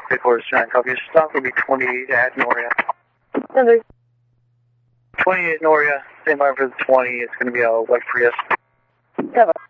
3-4 Strand, copy. Stop will be 28 at Noria. Number 28 Noria, same line for the 20. It's going to be a wet Prius. cover.